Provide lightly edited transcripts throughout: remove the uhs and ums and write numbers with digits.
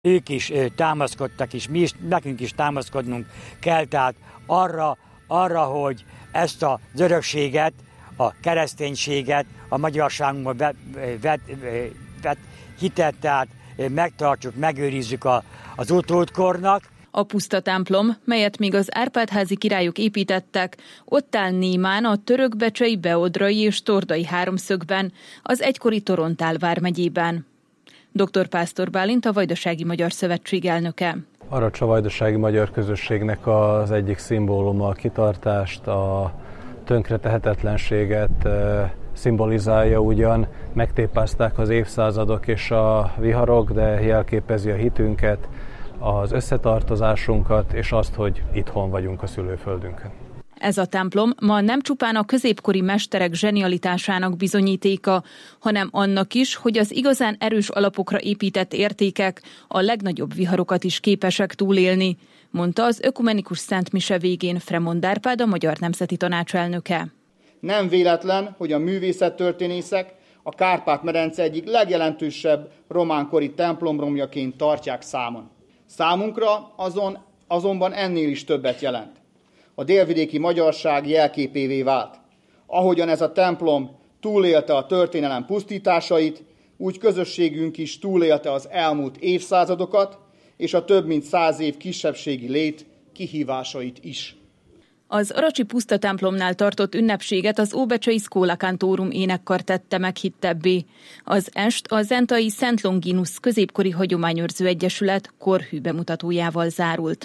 Ők is támaszkodtak, és mi is, nekünk is támaszkodnunk kell, tehát arra, hogy ezt az örökséget, a kereszténységet, a magyarságunkban vett hitet, tehát megtartsuk, megőrizzük az utódkornak. A puszta templom, melyet még az Árpád-házi királyok építettek, ott áll némán a Törökbecsei, Beodrai és Tordai háromszögben, az egykori Torontál vármegyében. Dr. Pásztor Bálint, a Vajdasági Magyar Szövetség elnöke. Aracs a vajdasági magyar közösségnek az egyik szimbóluma, a kitartást, a tönkretehetetlenséget szimbolizálja ugyan, megtépázták az évszázadok és a viharok, de jelképezi a hitünket, az összetartozásunkat és azt, hogy itthon vagyunk a szülőföldünkön. Ez a templom ma nem csupán a középkori mesterek zsenialitásának bizonyítéka, hanem annak is, hogy az igazán erős alapokra épített értékek a legnagyobb viharokat is képesek túlélni, mondta az ökumenikus szentmise végén Fremond Árpád, a Magyar Nemzeti Tanács elnöke. Nem véletlen, hogy a művészettörténészek a Kárpát-medence egyik legjelentősebb románkori templomromjaként tartják számon. Számunkra azonban ennél is többet jelent. A délvidéki magyarság jelképévé vált. Ahogyan ez a templom túlélte a történelem pusztításait, úgy közösségünk is túlélte az elmúlt évszázadokat, és a több mint 100 év kisebbségi lét kihívásait is. Az aracsi puszta templomnál tartott ünnepséget az Óbecsei Schola Cantorum énekkar tette meghittebbé. Az est a zentai Szent Longinus középkori hagyományőrző egyesület korhű bemutatójával zárult.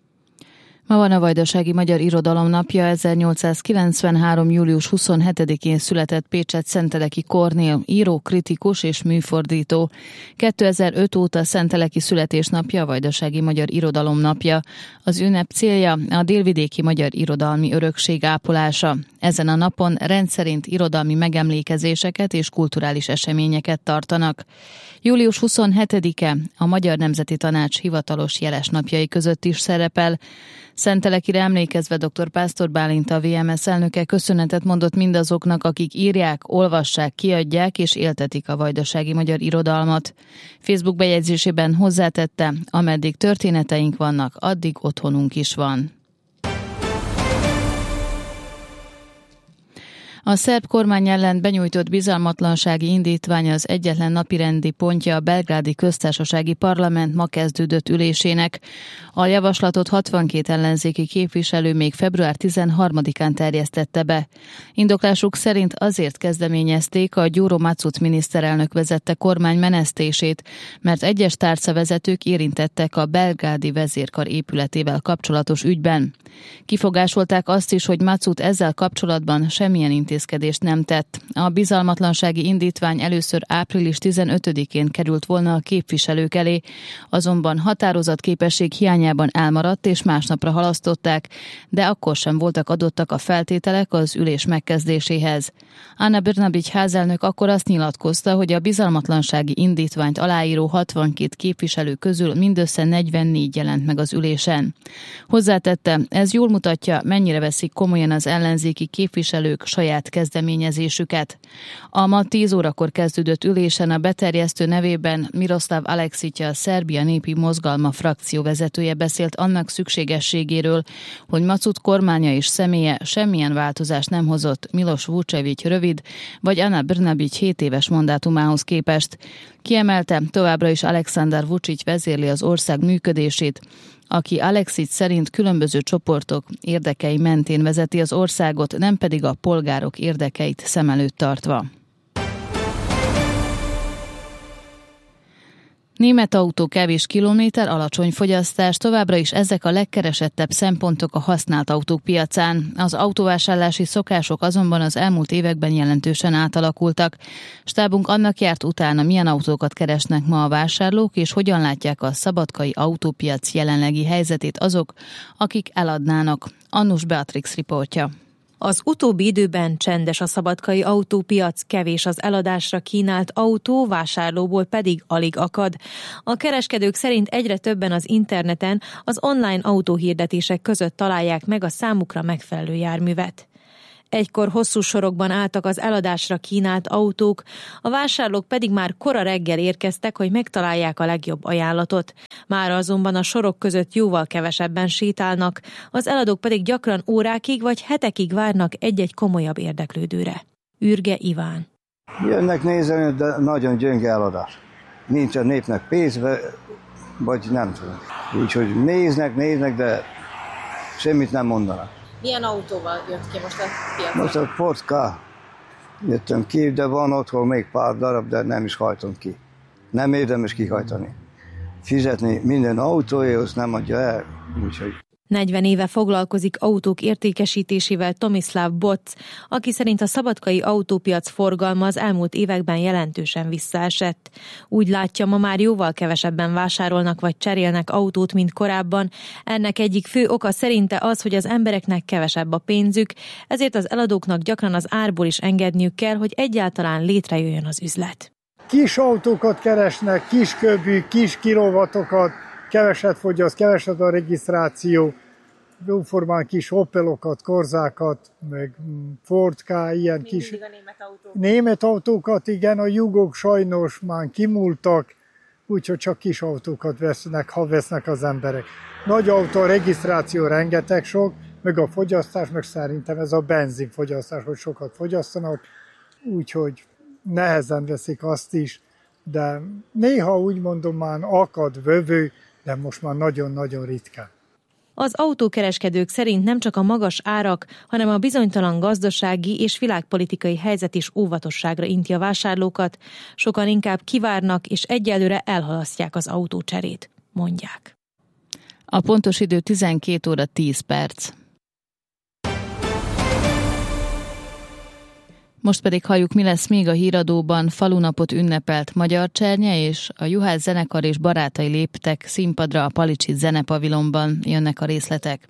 Ma van a Vajdasági Magyar Irodalom napja. 1893. július 27-én született Pécsett-Szenteleki Kornél, író, kritikus és műfordító. 2005 óta Szenteleki születésnapja a Vajdasági Magyar Irodalom napja. Az ünnep célja a délvidéki magyar irodalmi örökség ápolása. Ezen a napon rendszerint irodalmi megemlékezéseket és kulturális eseményeket tartanak. Július 27-e a Magyar Nemzeti Tanács hivatalos jeles napjai között is szerepel. Szentelekire emlékezve dr. Pásztor Bálint, a VMS elnöke köszönetet mondott mindazoknak, akik írják, olvassák, kiadják és éltetik a vajdasági magyar irodalmat. Facebook bejegyzésében hozzátette, ameddig történeteink vannak, addig otthonunk is van. A szerb kormány ellen benyújtott bizalmatlansági indítvány az egyetlen napirendi pontja a belgrádi köztársasági parlament ma kezdődött ülésének. A javaslatot 62 ellenzéki képviselő még február 13-án terjesztette be. Indoklásuk szerint azért kezdeményezték a Gyuro Macut miniszterelnök vezette kormány menesztését, mert egyes tárcavezetők érintettek a belgrádi vezérkar épületével kapcsolatos ügyben. Kifogásolták azt is, hogy Macut ezzel kapcsolatban semmilyen intézkedést nem tett. A bizalmatlansági indítvány először április 15-én került volna a képviselők elé, azonban határozatképesség hiányában elmaradt és másnapra halasztották, de akkor sem voltak adottak a feltételek az ülés megkezdéséhez. Anna Brnabić házelnök akkor azt nyilatkozta, hogy a bizalmatlansági indítványt aláíró 62 képviselő közül mindössze 44 jelent meg az ülésen. Hozzátette, ez jól mutatja, mennyire veszik komolyan az ellenzéki képviselők saját kezdeményezésüket. A ma 10 órakor kezdődött ülésen a beterjesztő nevében Miroslav Aleksić, a Szerbia Népi Mozgalma frakcióvezetője beszélt annak szükségességéről, hogy Macut kormánya és személye semmilyen változást nem hozott Miloš Vučević rövid, vagy Ana Brnabić 7 éves mandátumához képest. Kiemelte, továbbra is Aleksandar Vučić vezérli az ország működését, aki Aleksić szerint különböző csoportok érdekei mentén vezeti az országot, nem pedig a polgárok érdekeit szem előtt tartva. Német autó kevés kilométer, alacsony fogyasztás, továbbra is ezek a legkeresettebb szempontok a használt autók piacán. Az autóvásárlási szokások azonban az elmúlt években jelentősen átalakultak. Stábunk annak járt utána, milyen autókat keresnek ma a vásárlók, és hogyan látják a szabadkai autópiac jelenlegi helyzetét azok, akik eladnának. Annus Beatrix riportja. Az utóbbi időben csendes a szabadkai autópiac, kevés az eladásra kínált autó, vásárlóból pedig alig akad. A kereskedők szerint egyre többen az interneten, az online autóhirdetések között találják meg a számukra megfelelő járművet. Egykor hosszú sorokban álltak az eladásra kínált autók, a vásárlók pedig már kora reggel érkeztek, hogy megtalálják a legjobb ajánlatot. Mára azonban a sorok között jóval kevesebben sétálnak, az eladók pedig gyakran órákig vagy hetekig várnak egy-egy komolyabb érdeklődőre. Ürge Iván. Jönnek nézni, de nagyon gyönge eladás. Nincs a népnek pénzbe, vagy nem tudom. Úgyhogy néznek, de semmit nem mondanak. Milyen autóval jött ki most a piacra? Most a Ford K. Jöttem ki, de van otthon még pár darab, de nem is hajtom ki. Nem érdemes kihajtani. Fizetni minden autóért, nem adja el, úgyhogy... 40 éve foglalkozik autók értékesítésével Tomislav Boc, aki szerint a szabadkai autópiac forgalma az elmúlt években jelentősen visszaesett. Úgy látja, ma már jóval kevesebben vásárolnak vagy cserélnek autót, mint korábban. Ennek egyik fő oka szerinte az, hogy az embereknek kevesebb a pénzük, ezért az eladóknak gyakran az árból is engedniük kell, hogy egyáltalán létrejöjjön az üzlet. Kis autókat keresnek, kis köbű, kis kilovatokat, keveset fogyaszt, keveset a regisztráció, jóformán kis Opelokat, Korzákat, meg Ford K, ilyen kis német autókat, igen, a jugok sajnos már kimúltak, úgyhogy csak kis autókat vesznek, ha vesznek az emberek. Nagy autó, a regisztráció rengeteg sok, meg a fogyasztás, meg szerintem ez a benzinfogyasztás, hogy sokat fogyasztanak, úgyhogy nehezen veszik azt is, de néha úgy mondom már akad vövő, de most már nagyon-nagyon ritkán. Az autókereskedők szerint nem csak a magas árak, hanem a bizonytalan gazdasági és világpolitikai helyzet is óvatosságra inti a vásárlókat. Sokan inkább kivárnak és egyelőre elhalasztják az autócserét, mondják. A pontos idő 12 óra 10 perc. Most pedig halljuk, mi lesz még a híradóban. Falunapot ünnepelt Magyar Csernye, és a Juhász zenekar és barátai léptek színpadra a Palicsi zenepavilonban. Jönnek a részletek.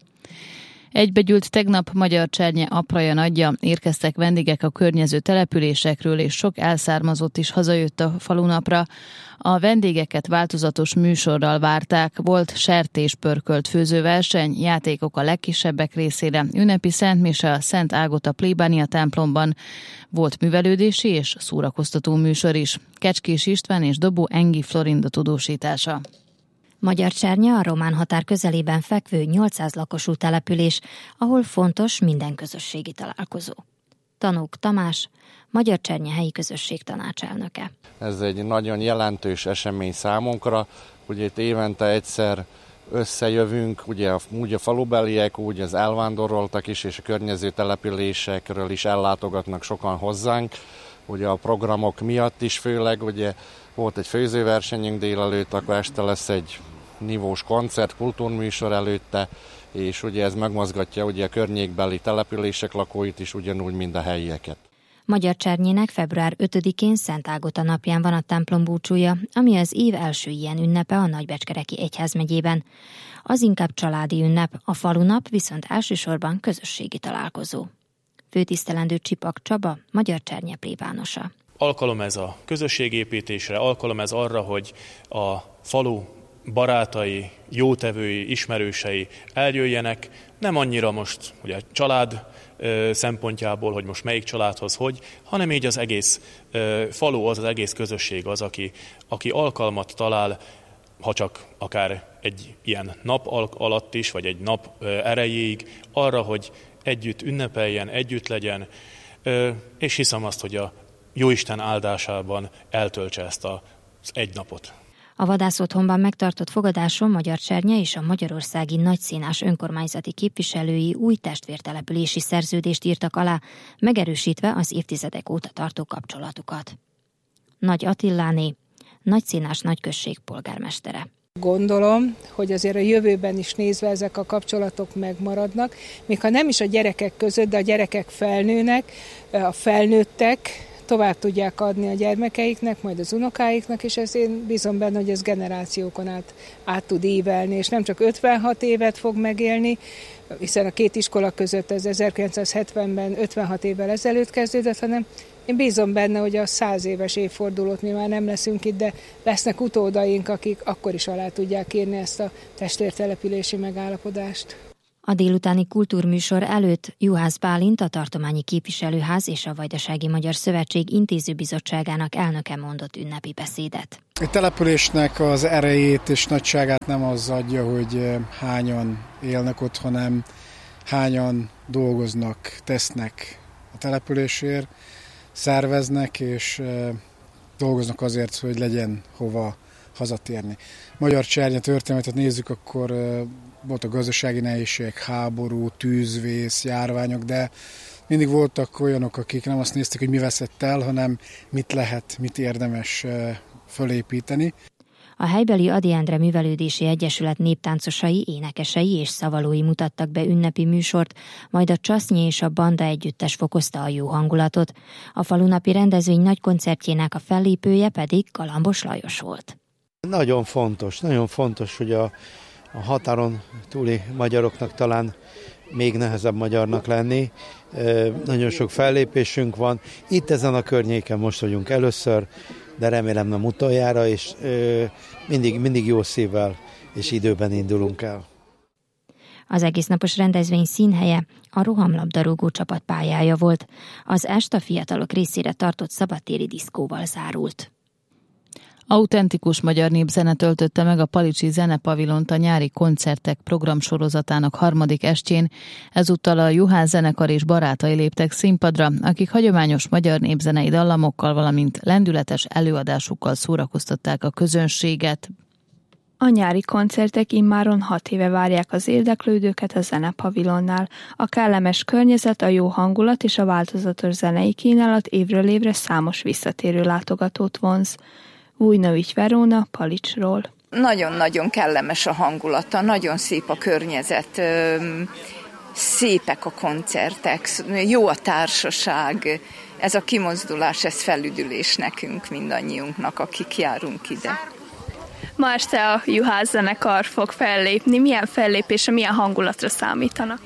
Egybegyűlt tegnap Magyar Csernye apraja nagyja, érkeztek vendégek a környező településekről, és sok elszármazott is hazajött a falunapra. A vendégeket változatos műsorral várták, volt sertéspörkölt főzőverseny, játékok a legkisebbek részére, ünnepi szentmise a Szent Ágota plébánia templomban, volt művelődési és szórakoztató műsor is. Kecskés István és Dobó Engi Florinda tudósítása. Magyar Csernye a román határ közelében fekvő 800 lakosú település, ahol fontos minden közösségi találkozó. Tanúk Tamás, Magyar Csernye helyi közösség tanácselnöke. Ez egy nagyon jelentős esemény számunkra, ugye itt évente egyszer összejövünk, ugye úgy a falubeliek, úgy az elvándoroltak is, és a környező településekről is ellátogatnak sokan hozzánk. Ugye a programok miatt is főleg, ugye volt egy főzőversenyünk délelőtt, akkor este lesz egy nívós koncert, kultúrműsor előtte, és ugye ez megmozgatja ugye a környékbeli települések lakóit is ugyanúgy, mint a helyieket. Magyar Csernyének február 5-én Szent Ágota napján van a templom búcsúja, ami az év első ilyen ünnepe a Nagybecskereki egyházmegyében. Az inkább családi ünnep, a falunap viszont elsősorban közösségi találkozó. Főtisztelendő Csipak Csaba, Magyar Csernye plébánosa. Alkalom ez a közösségépítésre, alkalom ez arra, hogy a falu barátai, jótevői, ismerősei eljöjjenek, nem annyira most ugye a család szempontjából, hogy most melyik családhoz hogy, hanem így az egész falu, az egész közösség az, aki alkalmat talál, ha csak akár egy ilyen nap alatt is, vagy egy nap erejéig, arra, hogy együtt ünnepeljen, együtt legyen, és hiszem azt, hogy a Jóisten áldásában eltöltse ezt az egy napot. A vadászotthonban megtartott fogadáson Magyar Csernye és a magyarországi nagyszínás önkormányzati képviselői új testvértelepülési szerződést írtak alá, megerősítve az évtizedek óta tartó kapcsolatukat. Nagy Attiláné, Nagyszínás nagyközség polgármestere. Gondolom, hogy azért a jövőben is nézve ezek a kapcsolatok megmaradnak, még ha nem is a gyerekek között, de a gyerekek felnőnek, a felnőttek tovább tudják adni a gyermekeiknek, majd az unokáiknak, és ez én bízom benne, hogy ez generációkon át tud ívelni, és nem csak 56 évet fog megélni, hiszen a két iskola között ez 1970-ben 56 évvel ezelőtt kezdődött, hanem én bízom benne, hogy a 100 éves évfordulót mi már nem leszünk itt, de lesznek utódaink, akik akkor is alá tudják írni ezt a testvértelepülési megállapodást. A délutáni kultúrműsor előtt Juhász Bálint, a Tartományi Képviselőház és a Vajdasági Magyar Szövetség intézőbizottságának elnöke mondott ünnepi beszédet. A településnek az erejét és nagyságát nem az adja, hogy hányan élnek ott, hanem hányan dolgoznak, tesznek a településért, szerveznek és dolgoznak azért, hogy legyen hova hazatérni. Magyar csernya történetet nézzük, akkor volt a gazdasági nehézségek, háború, tűzvész, járványok, de mindig voltak olyanok, akik nem azt nézték, hogy mi veszett el, hanem mit lehet, mit érdemes fölépíteni. A helybeli Ady Endre Művelődési Egyesület néptáncosai, énekesei és szavalói mutattak be ünnepi műsort, majd a Csasznyi és a Banda együttes fokozta a jó hangulatot. A falunapi rendezvény nagy koncertjének a fellépője pedig Galambos Lajos volt. Nagyon fontos, hogy a határon túli magyaroknak talán még nehezebb magyarnak lenni. Nagyon sok fellépésünk van. Itt ezen a környéken most vagyunk először, de remélem nem utoljára, és mindig jó szívvel és időben indulunk el. Az egésznapos rendezvény színhelye a rohamlabdarúgó csapat pályája volt. Az est a fiatalok részére tartott szabadtéri diszkóval zárult. Autentikus magyar népzene töltötte meg a Palicsi Zenepavilont a nyári koncertek programsorozatának harmadik estjén. Ezúttal a Juhász zenekar és barátai léptek színpadra, akik hagyományos magyar népzenei dallamokkal, valamint lendületes előadásukkal szórakoztatták a közönséget. A nyári koncertek immáron 6 éve várják az érdeklődőket a Zenepavilonnál. A kellemes környezet, a jó hangulat és a változatos zenei kínálat évről évre számos visszatérő látogatót vonz. Vujnovics Veróna, Palicsról. Nagyon-nagyon kellemes a hangulata, nagyon szép a környezet, szépek a koncertek, jó a társaság. Ez a kimozdulás, ez felüdülés nekünk, mindannyiunknak, akik járunk ide. Ma este a Juhász zenekar fog fellépni. Milyen fellépésre, milyen hangulatra számítanak?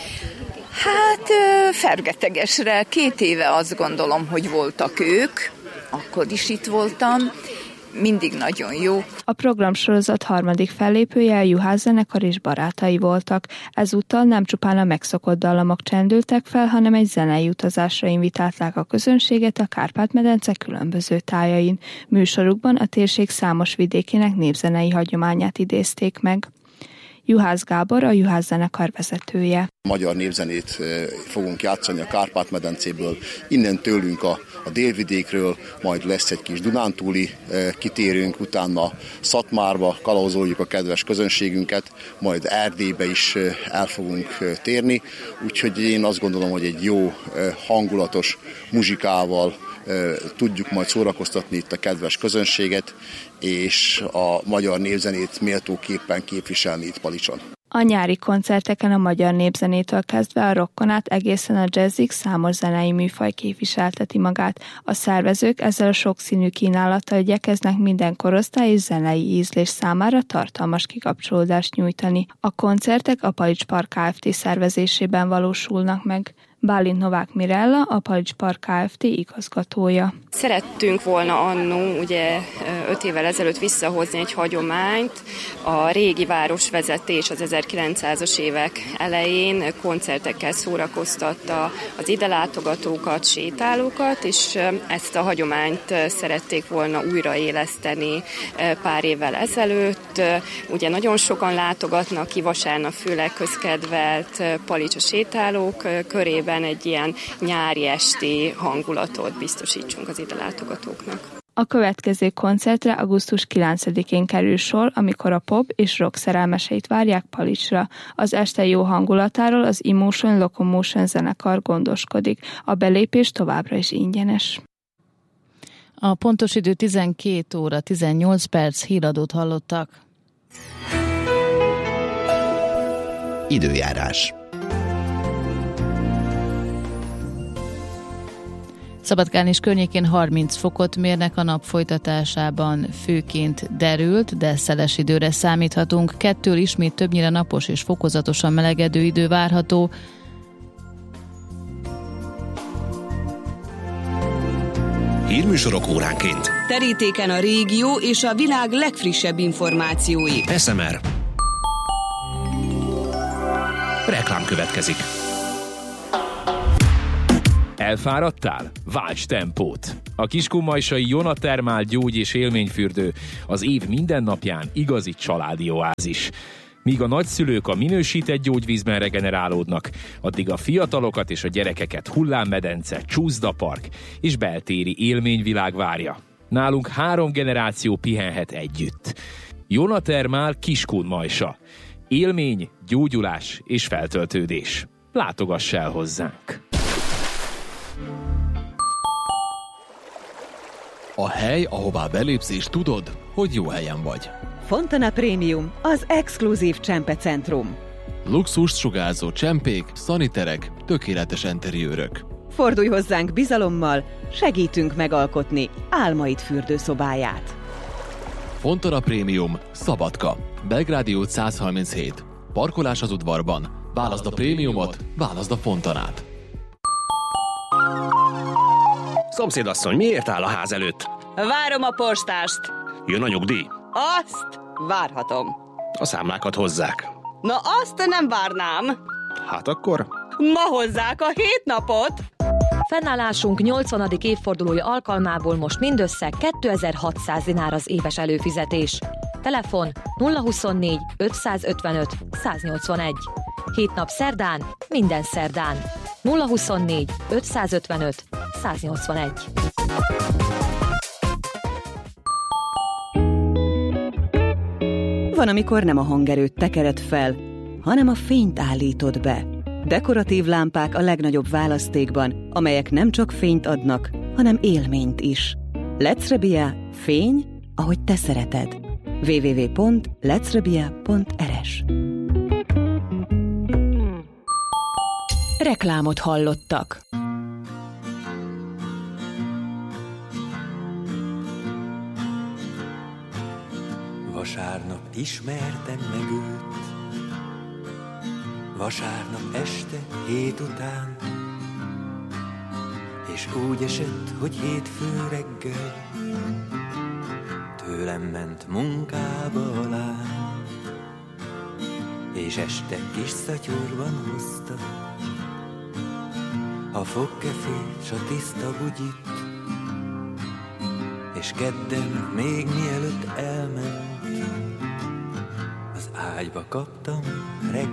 Hát fergetegesre. 2 éve azt gondolom, hogy voltak ők, akkor is itt voltam. Mindig nagyon jó. A programsorozat harmadik fellépője a Juhász zenekar és barátai voltak. Ezúttal nem csupán a megszokott dallamok csendültek fel, hanem egy zenei utazásra invitálták a közönséget a Kárpát-medence különböző tájain. Műsorukban a térség számos vidékének népzenei hagyományát idézték meg. Juhász Gábor, a Juhász zenekar vezetője. Magyar népzenét fogunk játszani a Kárpát-medencéből, innen tőlünk a délvidékről, majd lesz egy kis dunántúli kitérünk, utána Szatmárba kalauzoljuk a kedves közönségünket, majd Erdélybe is el fogunk térni, úgyhogy én azt gondolom, hogy egy jó, hangulatos muzsikával tudjuk majd szórakoztatni itt a kedves közönséget, és a magyar népzenét méltóképpen képviselni itt Palicson. A nyári koncerteken a magyar népzenétől kezdve a rockon át egészen a jazzig számos zenei műfaj képviselteti magát. A szervezők ezzel a sokszínű kínálattal igyekeznek minden korosztály és zenei ízlés számára tartalmas kikapcsolódást nyújtani. A koncertek a Palics Park Kft. Szervezésében valósulnak meg. Bálint Novák Mirella, a Palics Park Kft. Igazgatója. Szerettünk volna annó, ugye 5 évvel ezelőtt visszahozni egy hagyományt. A régi városvezetés az 1900-as évek elején koncertekkel szórakoztatta az ide látogatókat, sétálókat, és ezt a hagyományt szerették volna újraéleszteni pár évvel ezelőtt. Ugye nagyon sokan látogatnak ki vasárnap, főleg közkedvelt Palics a sétálók körében, egy ilyen nyári esti hangulatot biztosítsunk az ide látogatóknak. A következő koncertre augusztus 9-én kerül sor, amikor a pop és rock szerelmeseit várják Palicsra. Az este jó hangulatáról az Emotion Locomotion zenekar gondoskodik. A belépés továbbra is ingyenes. A pontos idő 12 óra 18 perc, híradót hallottak. Időjárás. Szabadkán és környékén 30 fokot mérnek, a nap folytatásában főként derült, de szeles időre számíthatunk. 2-től ismét többnyire napos és fokozatosan melegedő idő várható. Hírműsorok óránként. Terítéken a régió és a világ legfrissebb információi. SMR. Reklám következik. Elfáradtál? Válts tempót! A kiskunmajsai Jonatermál gyógy- és élményfürdő az év minden napján igazi családi oázis. Míg a nagyszülők a minősített gyógyvízben regenerálódnak, addig a fiatalokat és a gyerekeket hullámmedence, csúszdapark és beltéri élményvilág várja. Nálunk 3 generáció pihenhet együtt. Jonatermál Kiskunmajsa. Élmény, gyógyulás és feltöltődés. Látogass el hozzánk! A hely, ahová belépsz és tudod, hogy jó helyen vagy. Fontana Premium, az exkluzív csempecentrum. Luxust sugárzó csempék, szaniterek, tökéletes interiőrök. Fordulj hozzánk bizalommal, segítünk megalkotni álmaid fürdőszobáját. Fontana Premium, Szabadka, Belgrádi út 137. Parkolás az udvarban. Válaszd a prémiumot, válaszd a Fontanát. Szomszédasszony, miért áll a ház előtt? Várom a postást. Jön a nyugdíj? Azt várhatom. A számlákat hozzák. Na azt nem várnám. Hát akkor? Ma hozzák a 7 napot. Fennállásunk 80. évfordulója alkalmából most mindössze 2600 dinár az éves előfizetés. Telefon 024 555 181. 7 nap szerdán, minden szerdán. 024 555 181. Van, amikor nem a hangerőt tekered fel, hanem a fényt állítod be. Dekoratív lámpák a legnagyobb választékban, amelyek nem csak fényt adnak, hanem élményt is. Lecrebia, fény, ahogy te szereted. www.lecrebia.rs. Reklámot hallottak. Vasárnap ismertem meg őt, vasárnap este 7 után, és úgy esett, hogy hétfő reggel tőlem ment munkába a lány, és este kis szatyorban hozta a fogkefét s a tiszta bugyit, és kedden még mielőtt elment, az ágyba kaptam reggel